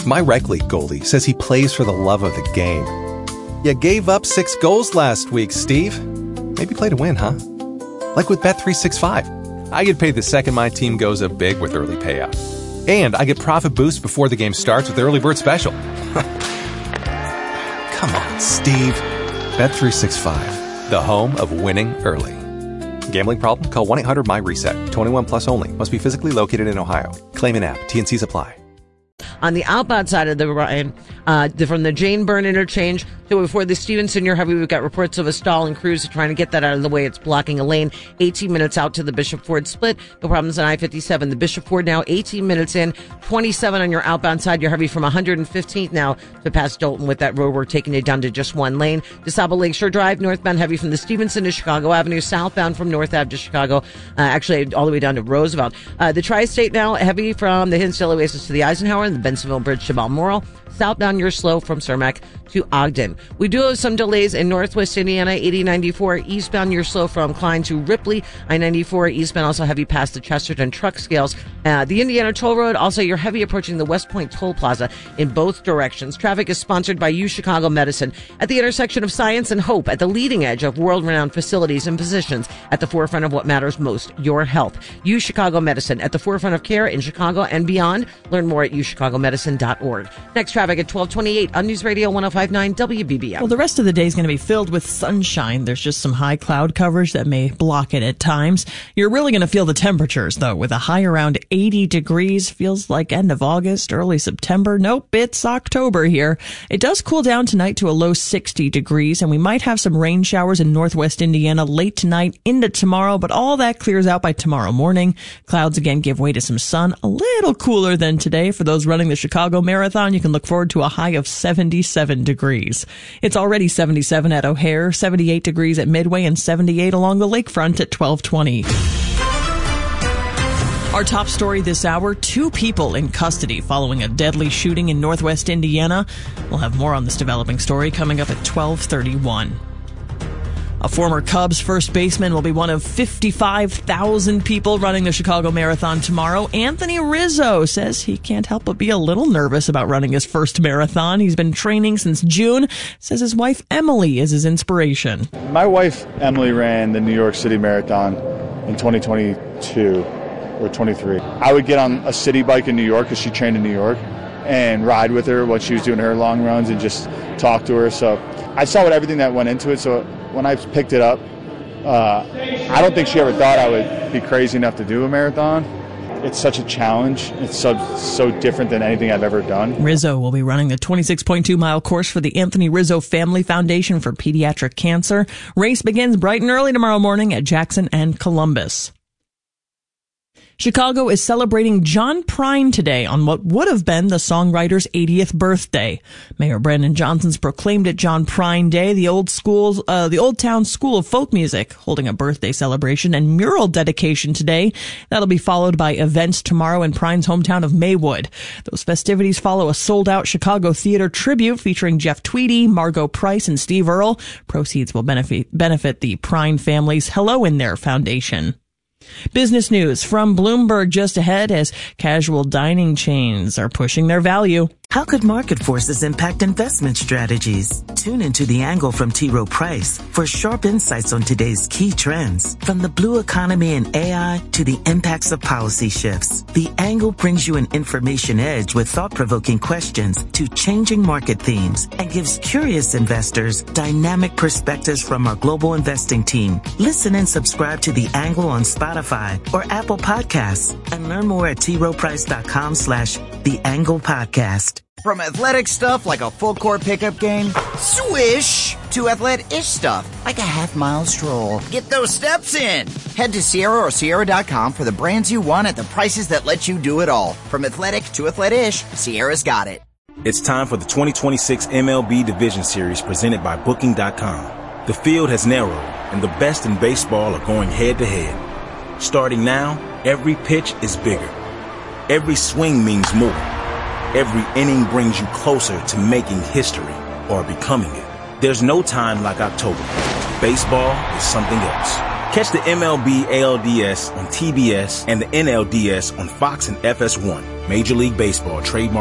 My rec league goalie says he plays for the love of the game. You gave up 6 goals last week, Steve. Maybe play to win, huh? Like with Bet365. I get paid the second my team goes up big with early payout. And I get profit boosts before the game starts with Early Bird Special. Come on, Steve. Bet365, the home of winning early. Gambling problem? Call 1-800-MY-RESET. 21 plus only. Must be physically located in Ohio. Claim an app. T&Cs apply. On the outbound side of the Ryan, from the Jane Byrne interchange to before the Stevenson, you're heavy. We've got reports of a stall and crews trying to get that out of the way. It's blocking a lane. 18 minutes out to the Bishop Ford split. No problems on I-57. The Bishop Ford now 18 minutes in. 27 on your outbound side. You're heavy from 115th now to past Dalton with that road work taking it down to just one lane. DeSable Lakeshore Drive, northbound heavy from the Stevenson to Chicago Avenue. Southbound from North Ave to Chicago. Actually, all the way down to Roosevelt. The Tri-State now heavy from the Hinsdale Oasis to the Eisenhower and the Bensenville Bridge to Balmoral. Southbound, you're slow from Cermak to Ogden. We do have some delays in Northwest Indiana, 80-94. Eastbound, you're slow from Klein to Ripley. I-94 eastbound, also heavy past the Chesterton truck scales. The Indiana Toll Road, also you're heavy approaching the West Point Toll Plaza in both directions. Traffic is sponsored by U Chicago Medicine at the intersection of science and hope, at the leading edge of world-renowned facilities and positions at the forefront of what matters most, your health. U Chicago Medicine, at the forefront of care in Chicago and beyond. Learn more at uchicago.org. Next traffic at 1228 on News Radio 105.9 WBBM. Well, the rest of the day is going to be filled with sunshine. There's just some high cloud coverage that may block it at times. You're really going to feel the temperatures, though, with a high around 80 degrees. Feels like end of August, early September. Nope, it's October here. It does cool down tonight to a low 60 degrees, and we might have some rain showers in northwest Indiana late tonight into tomorrow, but all that clears out by tomorrow morning. Clouds again give way to some sun, a little cooler than today. For those running the Chicago Marathon, you can look forward to a high of 77 degrees. It's already 77 at O'Hare, 78 degrees at Midway, and 78 along the lakefront at 1220. Our top story this hour, 2 people in custody following a deadly shooting in northwest Indiana. We'll have more on this developing story coming up at 12:31. A former Cubs first baseman will be one of 55,000 people running the Chicago Marathon tomorrow. Anthony Rizzo says he can't help but be a little nervous about running his first marathon. He's been training since June. Says his wife Emily is his inspiration. My wife Emily ran the New York City Marathon in 2022 or 23. I would get on a city bike in New York because she trained in New York and ride with her when she was doing her long runs and just talk to her. So I saw everything that went into it. So when I picked it up, I don't think she ever thought I would be crazy enough to do a marathon. It's such a challenge. It's so different than anything I've ever done. Rizzo will be running the 26.2-mile course for the Anthony Rizzo Family Foundation for Pediatric Cancer. Race begins bright and early tomorrow morning at Jackson and Columbus. Chicago is celebrating John Prine today on what would have been the songwriter's 80th birthday. Mayor Brandon Johnson's proclaimed it John Prine Day. The Old Town School of Folk Music holding a birthday celebration and mural dedication today. That'll be followed by events tomorrow in Prine's hometown of Maywood. Those festivities follow a sold-out Chicago theater tribute featuring Jeff Tweedy, Margot Price, and Steve Earle. Proceeds will benefit the Prine family's Hello in There Foundation. Business news from Bloomberg just ahead as casual dining chains are pushing their value. How could market forces impact investment strategies? Tune into The Angle from T. Rowe Price for sharp insights on today's key trends. From the blue economy and AI to the impacts of policy shifts, The Angle brings you an information edge with thought-provoking questions to changing market themes and gives curious investors dynamic perspectives from our global investing team. Listen and subscribe to The Angle on Spotify or Apple Podcasts and learn more at troprice.com/The Angle Podcast. From athletic stuff like a full court pickup game, swish, to athlete-ish stuff like a half-mile stroll. Get those steps in. Head to Sierra or Sierra.com for the brands you want at the prices that let you do it all. From athletic to athlete-ish, Sierra's got it. It's time for the 2026 MLB Division Series presented by Booking.com. The field has narrowed, and the best in baseball are going head-to-head. Starting now, every pitch is bigger. Every swing means more. Every inning brings you closer to making history or becoming it. There's no time like October. Baseball is something else. Catch the MLB ALDS on TBS and the NLDS on Fox and FS1. Major League Baseball trademark